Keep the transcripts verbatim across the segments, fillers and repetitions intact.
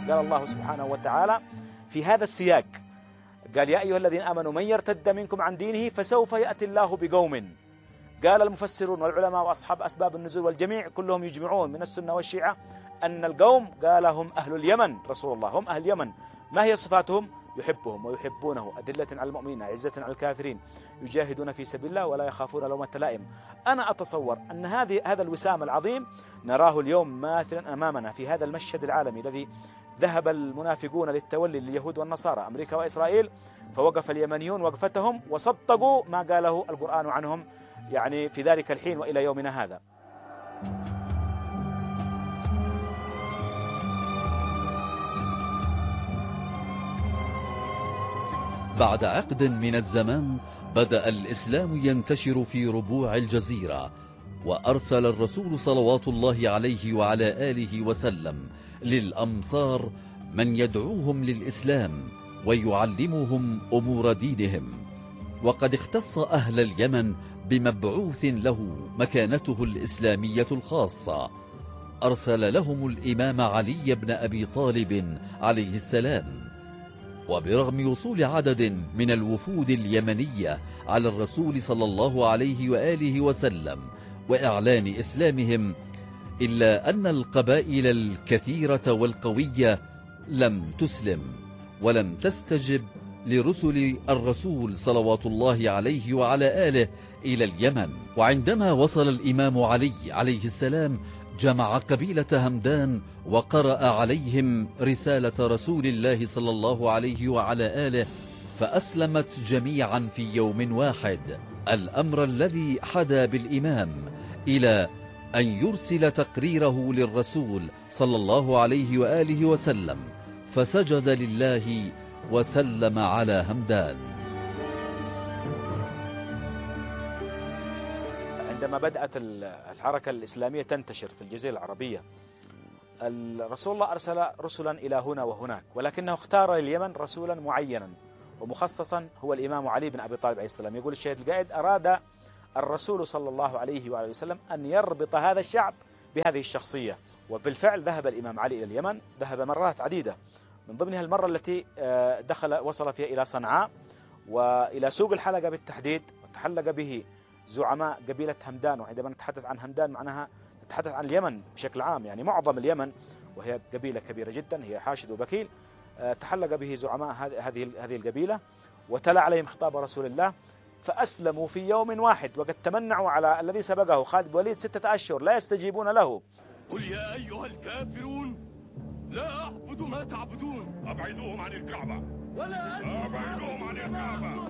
قال الله سبحانه وتعالى في هذا السياق، قال يا أيها الذين آمنوا من يرتد منكم عن دينه فسوف يأتي الله بقوم. قال المفسرون والعلماء وأصحاب أسباب النزول والجميع كلهم يجمعون من السنة والشيعة أن القوم قال هم أهل اليمن. رسول الله هم أهل اليمن. ما هي صفاتهم؟ يحبهم ويحبونه، أدلة على المؤمنين عزة على الكافرين، يجاهدون في سبيل الله ولا يخافون لومة لائم. أنا أتصور أن هذه هذا الوسام العظيم نراه اليوم ماثلا أمامنا في هذا المشهد العالمي الذي ذهب المنافقون للتولي لليهود والنصارى أمريكا وإسرائيل، فوقف اليمنيون وقفتهم وصدقوا ما قاله القرآن عنهم يعني في ذلك الحين وإلى يومنا هذا. بعد عقد من الزمان بدأ الإسلام ينتشر في ربوع الجزيرة، وأرسل الرسول صلوات الله عليه وعلى آله وسلم للأمصار من يدعوهم للإسلام ويعلمهم أمور دينهم. وقد اختص أهل اليمن بمبعوث له مكانته الإسلامية الخاصة، أرسل لهم الإمام علي بن أبي طالب عليه السلام. وبرغم وصول عدد من الوفود اليمنية على الرسول صلى الله عليه وآله وسلم وإعلان إسلامهم، إلا أن القبائل الكثيرة والقوية لم تسلم ولم تستجب لرسل الرسول صلوات الله عليه وعلى آله إلى اليمن. وعندما وصل الإمام علي عليه السلام جمع قبيلة همدان وقرأ عليهم رسالة رسول الله صلى الله عليه وعلى آله، فأسلمت جميعا في يوم واحد، الأمر الذي حدا بالإمام إلى أن يرسل تقريره للرسول صلى الله عليه وآله وسلم، فسجد لله وسلم على همدان. عندما بدأت الحركة الإسلامية تنتشر في الجزيرة العربية، الرسول الله أرسل رسلا إلى هنا وهناك، ولكنه اختار لليمن رسولا معينا ومخصصا هو الإمام علي بن أبي طالب عليه السلام. يقول الشهيد القائد أراد الرسول صلى الله عليه وآله وسلم أن يربط هذا الشعب بهذه الشخصية، وبالفعل ذهب الإمام علي إلى اليمن، ذهب مرات عديدة، من ضمنها المرة التي دخل وصل فيها إلى صنعاء وإلى سوق الحلقة بالتحديد، وتحلق به زعماء قبيلة همدان. وعندما نتحدث عن همدان معناها نتحدث عن اليمن بشكل عام، يعني معظم اليمن، وهي قبيلة كبيرة جدا، هي حاشد وبكيل. تحلق به زعماء هذه هذه القبيلة وتلا عليهم خطاب رسول الله، فأسلموا في يوم واحد، وقد تمنعوا على الذي سبقه خالد بن وليد ستة أشهر لا يستجيبون له. قل يا أيها الكافرون لا أعبد ما تعبدون. أبعدوهم عن الكعبة. ولا أبعدوهم عن الكعبة.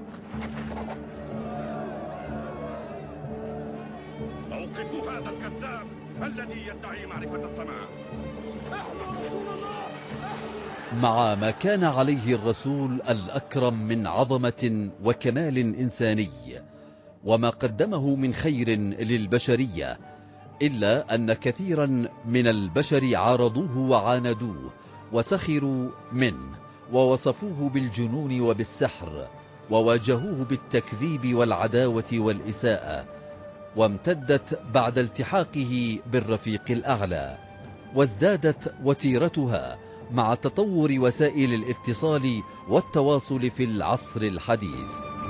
أوقفوا هذا الكذاب الذي يدعي معرفة السماء. احموا رسول الله. مع ما كان عليه الرسول الأكرم من عظمة وكمال إنساني وما قدمه من خير للبشرية، إلا أن كثيرا من البشر عارضوه وعاندوه وسخروا منه ووصفوه بالجنون وبالسحر، وواجهوه بالتكذيب والعداوة والإساءة، وامتدت بعد التحاقه بالرفيق الأعلى، وازدادت وتيرتها مع تطور وسائل الاتصال والتواصل في العصر الحديث.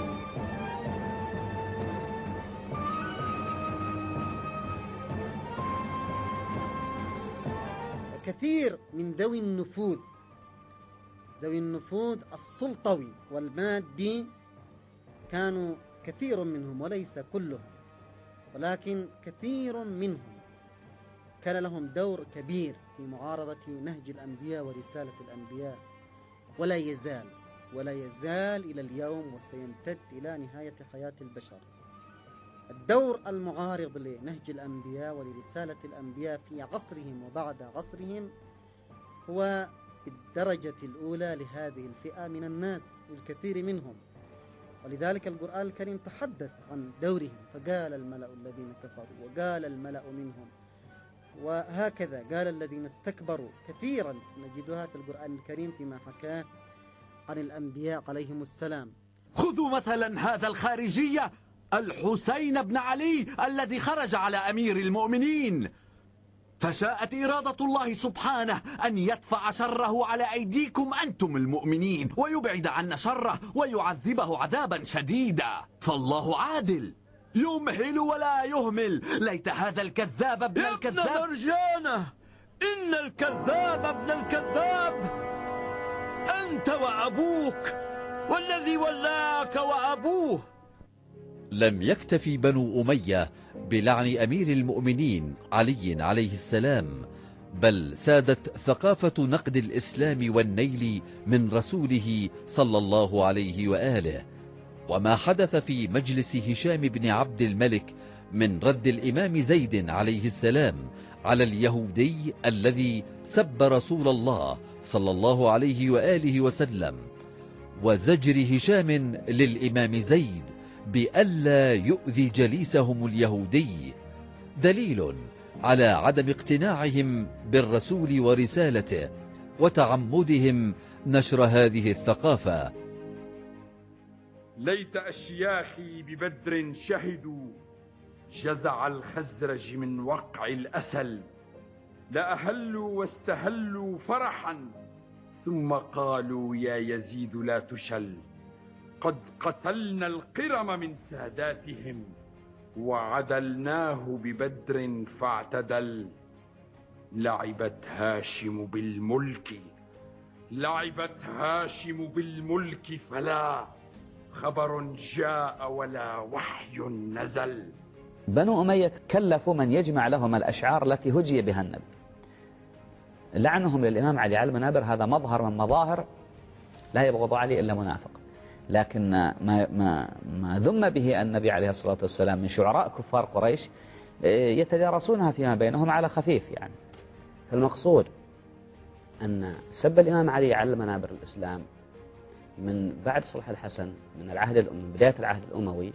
كثير من ذوي النفوذ ذوي النفوذ السلطوي والمادي كانوا كثير منهم وليس كلهم، ولكن كثير منهم كان لهم دور كبير في معارضة نهج الأنبياء ورسالة الأنبياء، ولا يزال ولا يزال إلى اليوم وسيمتد إلى نهاية حياة البشر. الدور المعارض لنهج الأنبياء ولرسالة الأنبياء في عصرهم وبعد عصرهم هو بالدرجة الأولى لهذه الفئة من الناس والكثير منهم، ولذلك القرآن الكريم تحدث عن دورهم، فقال الملأ الذين كفروا وقال الملأ منهم، وهكذا قال الذين استكبروا. كثيرا نجدها في القرآن الكريم فيما حكاه عن الأنبياء عليهم السلام. خذوا مثلا هذا الخارجية الحسين بن علي الذي خرج على أمير المؤمنين، فشاءت إرادة الله سبحانه أن يدفع شره على أيديكم أنتم المؤمنين ويبعد عنا شره ويعذبه عذابا شديدا، فالله عادل يمهل ولا يهمل. ليت هذا الكذاب ابن يا الكذاب. ابن مرجانة، إن الكذاب ابن الكذاب أنت وأبوك والذي ولاك وأبوه. لم يكتفي بنو أمية بلعن أمير المؤمنين علي عليه السلام، بل سادت ثقافة نقد الإسلام والنيل من رسوله صلى الله عليه وآله. وما حدث في مجلس هشام بن عبد الملك من رد الإمام زيد عليه السلام على اليهودي الذي سب رسول الله صلى الله عليه وآله وسلم، وزجر هشام للإمام زيد بألا يؤذي جليسهم اليهودي، دليل على عدم اقتناعهم بالرسول ورسالته وتعمدهم نشر هذه الثقافة. ليت أشياخي ببدر شهدوا جزع الخزرج من وقع الأسل، لأهلوا واستهلوا فرحا ثم قالوا يا يزيد لا تشل. قد قتلنا القرم من ساداتهم وعدلناه ببدر فاعتدل. لعبت هاشم بالملك لعبت هاشم بالملك فلا خبر جاء ولا وحي نزل. بنو أمية كلفوا من يجمع لهم الأشعار التي هجي بها النبي. لعنهم للإمام علي على المنابر هذا مظهر من مظاهر لا يبغض علي إلا منافق، لكن ما, ما, ما ذم به النبي عليه الصلاة والسلام من شعراء كفار قريش يتدارسونها فيما بينهم على خفيف يعني. فالمقصود أن سب الإمام علي على منابر الإسلام من بعد صلح الحسن من العهد من بداية العهد الأموي،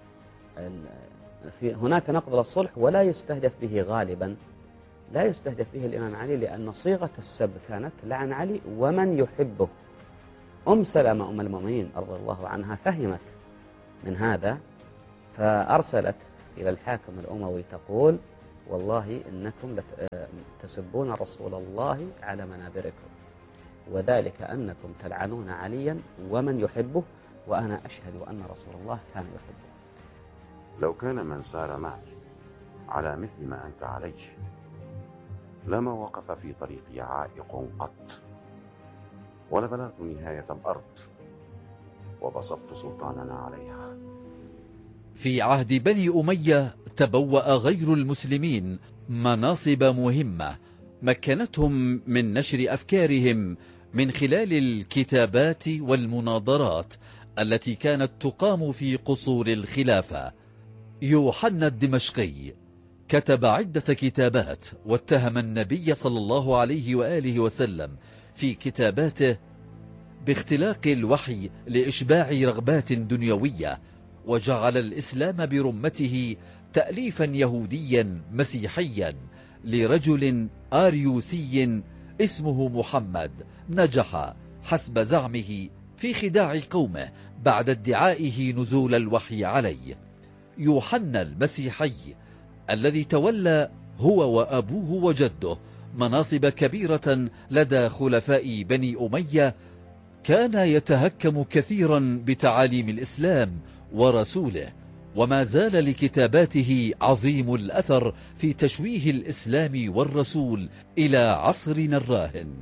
في هناك نقض للصلح ولا يستهدف به غالبا لا يستهدف به الإمام علي، لأن صيغة السب كانت لعن علي ومن يحبه. أم سلمة أم المؤمنين رضي الله عنها فهمت من هذا فأرسلت إلى الحاكم الأموي تقول والله إنكم تسبون رسول الله على منابركم، وذلك أنكم تلعنون عليا ومن يحبه، وأنا أشهد أن رسول الله كان يحبه. لو كان من سار معي على مثل ما أنت عليه لما وقف في طريقي عائق قط، ولبلغت نهاية الأرض وبسطت سلطاننا عليها. في عهد بني أمية تبوأ غير المسلمين مناصب مهمة مكنتهم من نشر أفكارهم من خلال الكتابات والمناظرات التي كانت تقام في قصور الخلافة. يوحنا الدمشقي كتب عدة كتابات واتهم النبي صلى الله عليه وآله وسلم في كتاباته باختلاق الوحي لإشباع رغبات دنيوية، وجعل الإسلام برمته تأليفا يهوديا مسيحيا لرجل آريوسي اسمه محمد نجح حسب زعمه في خداع قومه بعد ادعائه نزول الوحي عليه. يوحنا المسيحي الذي تولى هو وأبوه وجده مناصب كبيرة لدى خلفاء بني أمية كان يتهكم كثيرا بتعاليم الإسلام ورسوله، وما زال لكتاباته عظيم الأثر في تشويه الإسلام والرسول إلى عصرنا الراهن.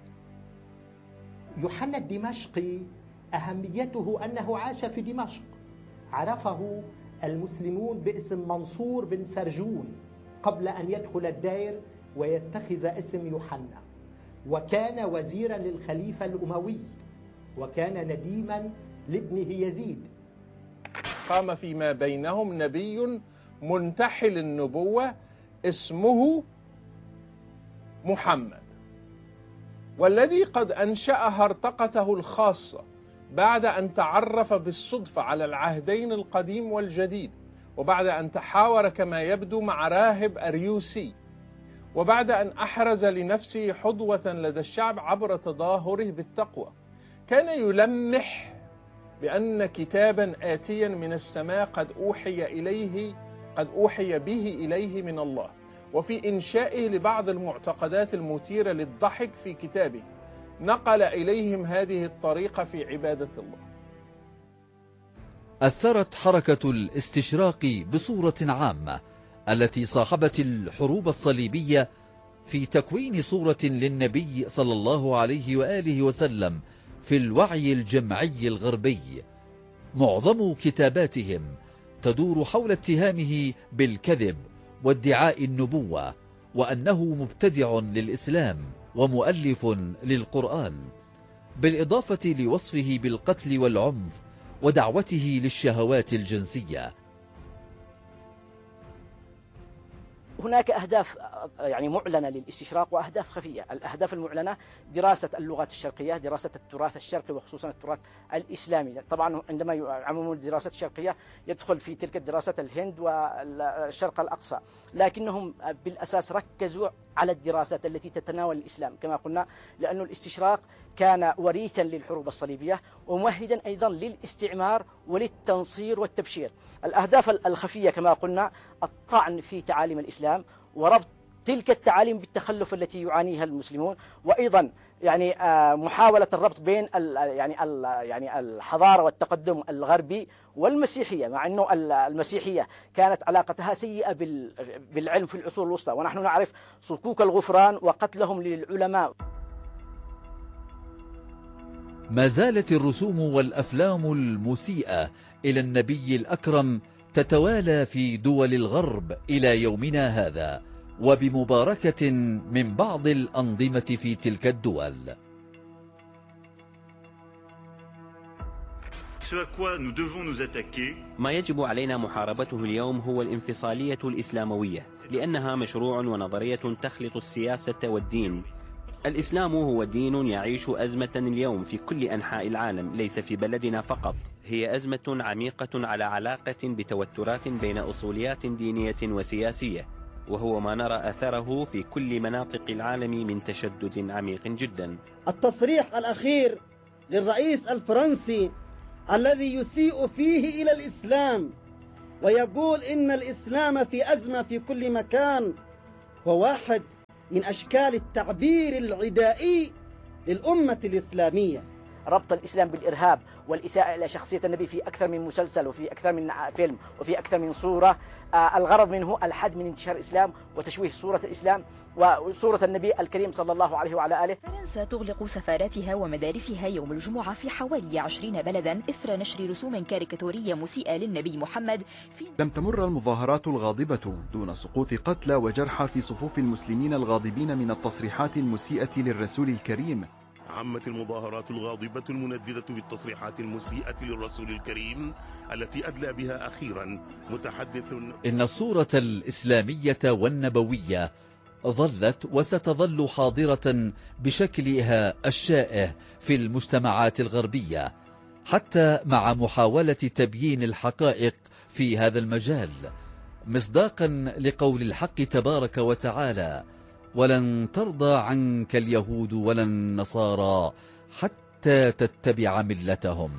يوحنا الدمشقي أهميته أنه عاش في دمشق، عرفه المسلمون باسم منصور بن سرجون قبل أن يدخل الدير ويتخذ اسم يوحنا، وكان وزيرا للخليفة الأموي، وكان نديما لابنه يزيد. قام فيما بينهم نبي منتحل النبوة اسمه محمد، والذي قد أنشأ هرطقته الخاصة بعد أن تعرف بالصدفة على العهدين القديم والجديد، وبعد أن تحاور كما يبدو مع راهب أريوسي، وبعد أن أحرز لنفسه حظوة لدى الشعب عبر تظاهره بالتقوى، كان يلمح بأن كتابا آتيا من السماء قد أوحي إليه قد أوحي به إليه من الله، وفي إنشائه لبعض المعتقدات المثيرة للضحك في كتابه نقل إليهم هذه الطريقة في عبادة الله. أثرت حركة الاستشراق بصورة عامة التي صاحبت الحروب الصليبية في تكوين صورة للنبي صلى الله عليه وآله وسلم في الوعي الجمعي الغربي. معظم كتاباتهم تدور حول اتهامه بالكذب وادعاء النبوة وأنه مبتدع للإسلام ومؤلف للقرآن، بالإضافة لوصفه بالقتل والعنف ودعوته للشهوات الجنسية. هناك أهداف يعني معلنة للاستشراق وأهداف خفية. الأهداف المعلنة دراسة اللغات الشرقية، دراسة التراث الشرقي وخصوصا التراث الإسلامي. طبعا عندما يعممون الدراسات الشرقية يدخل في تلك الدراسة الهند والشرق الأقصى، لكنهم بالأساس ركزوا على الدراسات التي تتناول الإسلام كما قلنا، لأن الاستشراق كان وريثا للحروب الصليبية وممهدا أيضا للاستعمار وللتنصير والتبشير. الأهداف الخفية كما قلنا الطعن في تعاليم الإسلام وربط تلك التعاليم بالتخلف التي يعانيها المسلمون، وأيضا يعني محاولة الربط بين يعني يعني الحضارة والتقدم الغربي والمسيحية، مع أنه المسيحية كانت علاقتها سيئة بالعلم في العصور الوسطى، ونحن نعرف صكوك الغفران وقتلهم للعلماء. ما زالت الرسوم والأفلام المسيئة إلى النبي الأكرم تتوالى في دول الغرب إلى يومنا هذا، وبمباركة من بعض الأنظمة في تلك الدول. ما يجب علينا محاربته اليوم هو الانفصالية الإسلاموية، لأنها مشروع ونظرية تخلط السياسة والدين. الإسلام هو دين يعيش أزمة اليوم في كل أنحاء العالم، ليس في بلدنا فقط. هي أزمة عميقة على علاقة بتوترات بين أصوليات دينية وسياسية، وهو ما نرى أثره في كل مناطق العالم من تشدد عميق جدا. التصريح الأخير للرئيس الفرنسي الذي يسيء فيه إلى الإسلام ويقول إن الإسلام في أزمة في كل مكان هو واحد من أشكال التعبير العدائي للأمة الإسلامية. ربط الإسلام بالإرهاب والإساءة إلى شخصية النبي في أكثر من مسلسل وفي أكثر من فيلم وفي أكثر من صورة، آه الغرض منه الحد من انتشار الإسلام وتشويه صورة الإسلام وصورة النبي الكريم صلى الله عليه وعلى آله. فرنسا تغلق سفاراتها ومدارسها يوم الجمعة في حوالي عشرين بلدا إثر نشر رسوم كاريكاتورية مسيئة للنبي محمد. في لم تمر المظاهرات الغاضبة دون سقوط قتلى وجرحى في صفوف المسلمين الغاضبين من التصريحات المسيئة للرسول الكريم. عمت المظاهرات الغاضبة المنددة بالتصريحات المسيئة للرسول الكريم التي أدلى بها أخيرا متحدث. إن الصورة الإسلامية والنبوية ظلت وستظل حاضرة بشكلها الشائع في المجتمعات الغربية، حتى مع محاولة تبيين الحقائق في هذا المجال، مصداقا لقول الحق تبارك وتعالى: ولن ترضى عنك اليهود ولا النصارى حتى تتبع ملتهم.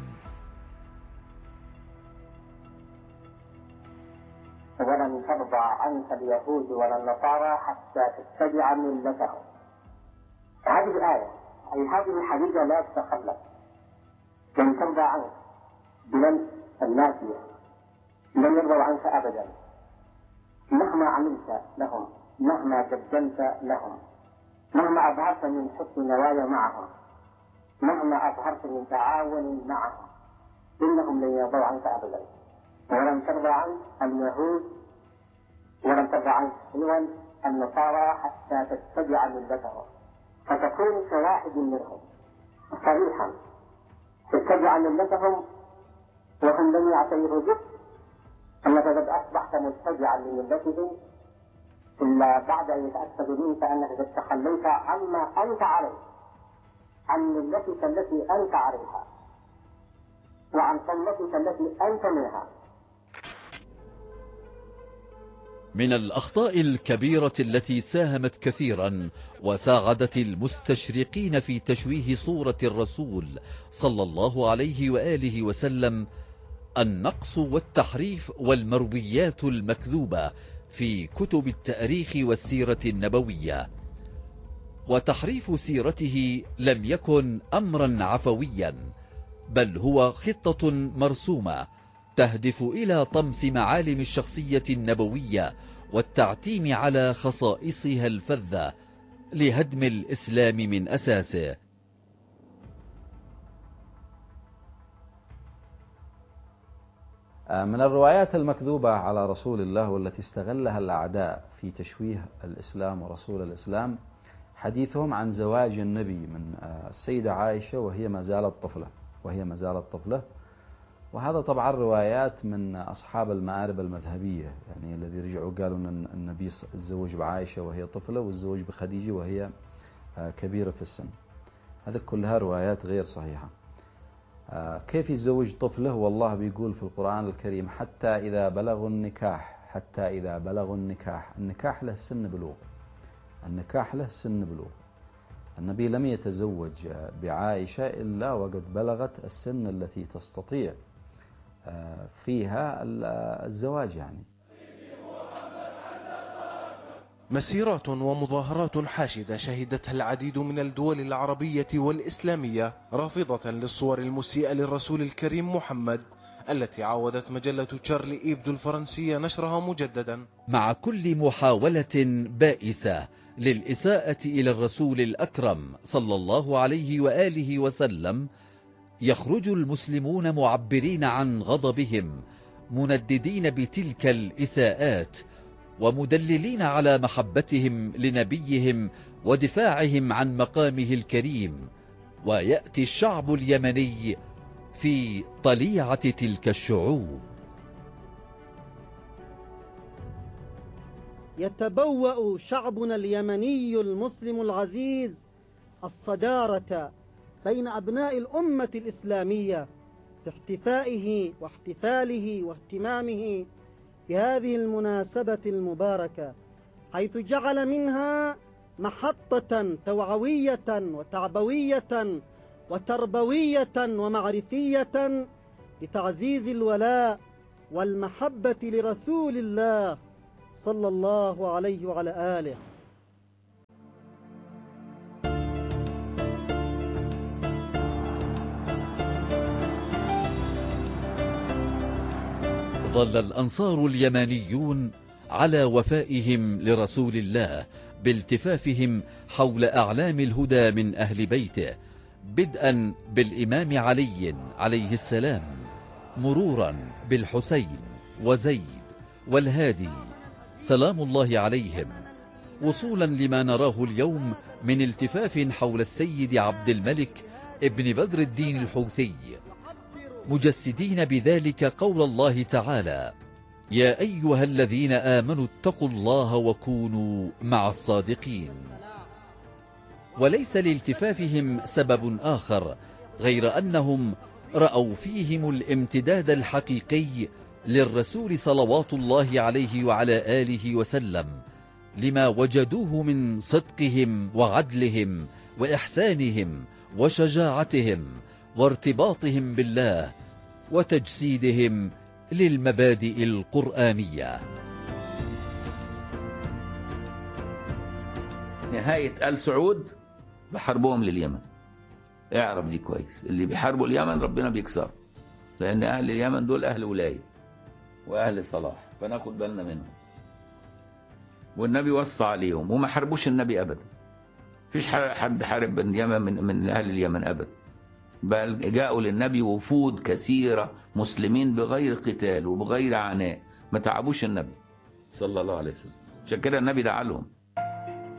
ولن ترضى عنك اليهود ولا النصارى حتى تتبع ملتهم. هذه الآية أي هذه الحقيقة لا تتخلف. لن ترضى عنك بمن الناسية، لن يرضوا عنك أبدا مهما عملت لهم، مهما قدمت لهم، مهما أظهرت من حسن نوايا معهم، مهما أظهرت من تعاون معهم، إنهم لن يرضوا عنك أبدا. ولن ترضى عنك اليهود ولن ترضى عنك أيضا النصارى حتى تتبع ملتهم، فتكون كواحد منهم صريحا تتبع ملتهم وهم لم يعترفوا بك أنك قد أصبحت متبعا لملتهم، إلا بعد أن يتأكدوا منك أنك قد تخليت عما أنت عليه، عن ملتك التي أنت عليها وعن سنتك التي أنت منها. من الأخطاء الكبيرة التي ساهمت كثيرا وساعدت المستشرقين في تشويه صورة الرسول صلى الله عليه وآله وسلم النقص والتحريف والمرويات المكذوبة في كتب التاريخ والسيرة النبوية. وتحريف سيرته لم يكن أمرا عفويا، بل هو خطة مرسومة تهدف إلى طمس معالم الشخصية النبوية والتعتيم على خصائصها الفذة لهدم الإسلام من أساسه. من الروايات المكذوبة على رسول الله والتي استغلها الأعداء في تشويه الإسلام ورسول الإسلام حديثهم عن زواج النبي من السيدة عائشة وهي ما زالت طفلة وهي ما زالت طفلة وهذا طبعا روايات من أصحاب المآرب المذهبية، يعني الذي رجعوا قالوا أن النبي تزوج بعائشة وهي طفلة والزوج بخديجة وهي كبيرة في السن. هذه كلها روايات غير صحيحة. كيف يتزوج طفله؟ والله بيقول في القرآن الكريم حتى إذا بلغوا النكاح، حتى إذا بلغوا النكاح. النكاح له سن بلوغ، النكاح له سن بلوغ. النبي لم يتزوج بعائشة إلا وقد بلغت السن التي تستطيع فيها الزواج. يعني مسيرات ومظاهرات حاشدة شهدتها العديد من الدول العربية والإسلامية رافضة للصور المسيئة للرسول الكريم محمد التي عاودت مجلة تشارلي إيبدو الفرنسية نشرها مجددا. مع كل محاولة بائسة للإساءة إلى الرسول الأكرم صلى الله عليه وآله وسلم، يخرج المسلمون معبرين عن غضبهم منددين بتلك الإساءات ومدللين على محبتهم لنبيهم ودفاعهم عن مقامه الكريم. ويأتي الشعب اليمني في طليعة تلك الشعوب. يتبوأ شعبنا اليمني المسلم العزيز الصدارة بين أبناء الأمة الإسلامية في احتفائه واحتفاله واهتمامه بهذه المناسبة المباركة، حيث جعل منها محطة توعوية وتعبوية وتربوية ومعرفية لتعزيز الولاء والمحبة لرسول الله صلى الله عليه وعلى آله. ظل الأنصار اليمانيون على وفائهم لرسول الله بالتفافهم حول أعلام الهدى من أهل بيته، بدءا بالإمام علي عليه السلام، مرورا بالحسين وزيد والهادي سلام الله عليهم، وصولا لما نراه اليوم من التفاف حول السيد عبد الملك ابن بدر الدين الحوثي، مجسدين بذلك قول الله تعالى: يا أيها الذين آمنوا اتقوا الله وكونوا مع الصادقين. وليس لالتفافهم سبب آخر غير أنهم رأوا فيهم الامتداد الحقيقي للرسول صلوات الله عليه وعلى آله وسلم، لما وجدوه من صدقهم وعدلهم وإحسانهم وشجاعتهم وارتباطهم بالله وتجسيدهم للمبادئ القرآنية. نهاية آل سعود بحربهم لليمن، اعرف دي كويس، اللي بيحاربوا اليمن ربنا بيكسر، لأن أهل اليمن دول أهل ولاية وأهل صلاح، فناخد بالنا منهم. والنبي وصى عليهم وما حاربوش النبي أبدا، فيش حد حارب اليمن من, من أهل اليمن أبدا، بل جاءوا للنبي وفود كثيرة مسلمين بغير قتال وبغير عناء، ما تعبوش النبي صلى الله عليه وسلم، عشان كده النبي دعا لهم.